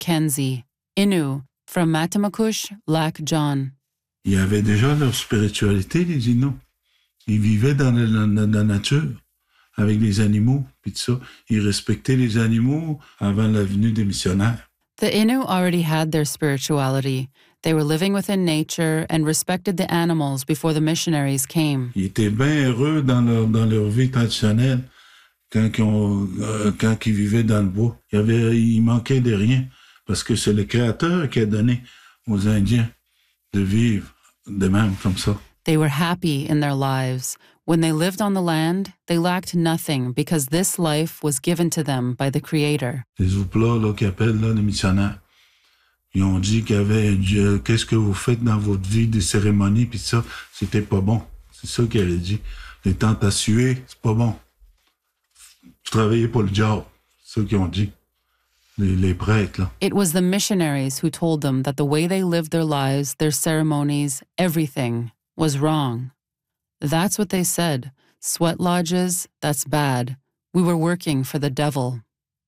Kenzie, Innu, from Matamakush, Lac John. Ils avaient déjà leur spiritualité, les Inuits. Ils vivaient dans la nature, avec les animaux, puis tout ça. Ils respectaient les animaux avant la venue des missionnaires. The Innu already had their spirituality. They were living within nature and respected the animals before the missionaries came. Ils étaient bien heureux dans leur vie traditionnelle quand ils vivaient dans le bois. Il manquait de rien parce que c'est le Créateur qui a donné aux Indiens de vivre de même comme ça. They were happy in their lives. When they lived on the land, they lacked nothing because this life was given to them by the Creator. Les Ouplas, là, qu'ils appellent là, les missionnaires, ils ont dit qu'il y avait qu'est-ce que vous faites dans votre vie, des cérémonies, puis ça, c'était pas bon. C'est ça qu'il avait dit. Les tentes à suer, c'est pas bon. Vous travaillez pour le diable. C'est ça qu'ils ont dit. Les prêtres, là. It was the missionaries who told them that the way they lived their lives, their ceremonies, everything was wrong. That's what they said. Sweat lodges, that's bad. We were working for the devil.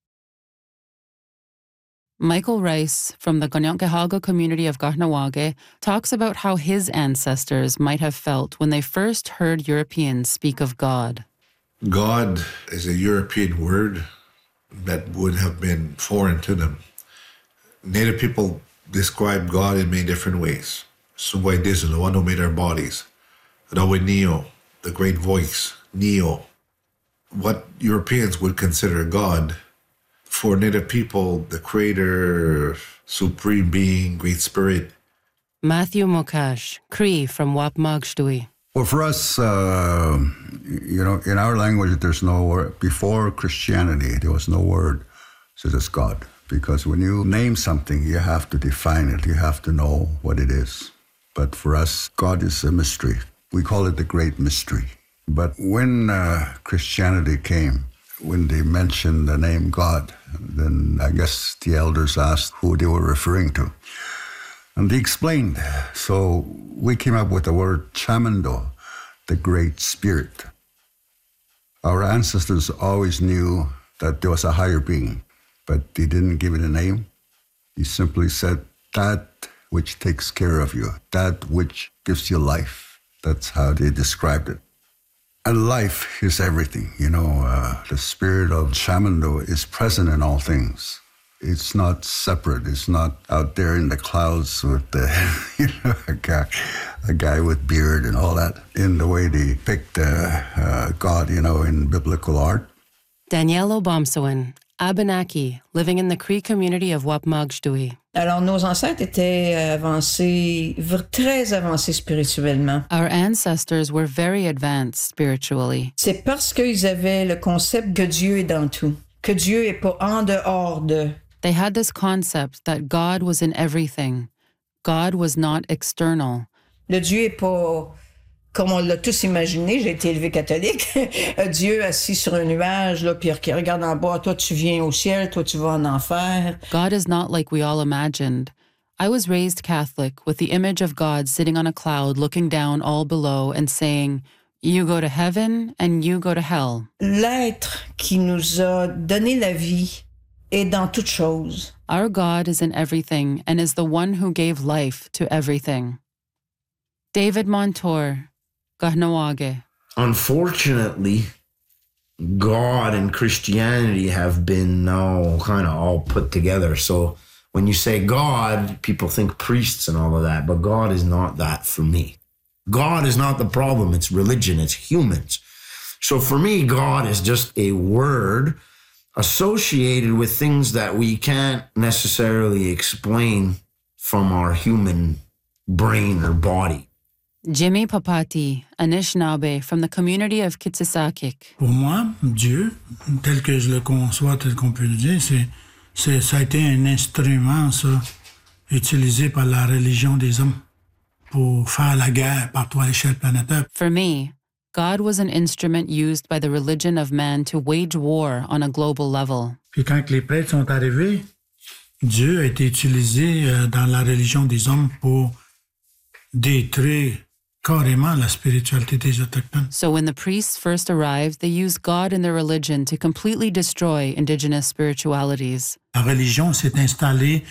Michael Rice, from the Kanien'kehá:ka community of Kahnawake, talks about how his ancestors might have felt when they first heard Europeans speak of God. God is a European word that would have been foreign to them. Native people describe God in many different ways. Sungwai Dizu, the one who made our bodies. Rawe Neo, the great voice, Neo. What Europeans would consider God, for Native people, the creator, supreme being, great spirit. Matthew Mokash, Cree from Wapmagshtui. Well, for us, in our language, there's no word. Before Christianity, there was no word such as God. Because when you name something, you have to define it. You have to know what it is. But for us, God is a mystery. We call it the great mystery. But when Christianity came, when they mentioned the name God, then I guess the elders asked who they were referring to. And they explained. So we came up with the word Chamando, the Great Spirit. Our ancestors always knew that there was a higher being, but they didn't give it a name. He simply said, that which takes care of you, that which gives you life. That's how they described it. And life is everything. The spirit of Chamando is present in all things. It's not separate. It's not out there in the clouds with a guy with beard and all that, in the way they picked God, in biblical art. Danielle Obomsawin, Abenaki, living in the Cree community of Wapmagshtui. Alors, nos ancêtres étaient avancés, très avancés spirituellement. Our ancestors were very advanced spiritually. C'est parce qu'ils avaient le concept que Dieu est dans tout, que Dieu est pas en dehors de. They had this concept that God was in everything. God was not external. Le Dieu est pas, comme on l'a tous imaginé, j'ai été élevé catholique, Dieu assis sur un nuage, là, puis qui regarde en bas, toi tu viens au ciel, toi tu vas en enfer. God is not like we all imagined. I was raised Catholic with the image of God sitting on a cloud looking down all below and saying, you go to heaven and you go to hell. L'être qui nous a donné la vie est dans toute chose. Our God is in everything and is the one who gave life to everything. David Montour, Kahnawake. Unfortunately, God and Christianity have been now kind of all put together. So when you say God, people think priests and all of that, but God is not that for me. God is not the problem. It's religion. It's humans. So for me, God is just a word associated with things that we can't necessarily explain from our human brain or body. Jimmy Papati, Anishinaabe, from the community of Kitsisakik. Pour moi, Dieu, tel que je le conçois, tel qu'on peut le dire, ça a été un instrument, ça, utilisé par la religion des hommes pour faire la guerre partout à l'échelle planétaire. For me, God was an instrument used by the religion of man to wage war on a global level. Puis quand les prêtres sont arrivés, Dieu a été utilisé dans la religion des hommes pour détruire carrément la spiritualité des autochtones. So when the priests first arrived, they used God in their religion to completely destroy indigenous spiritualities. La religion s'est installée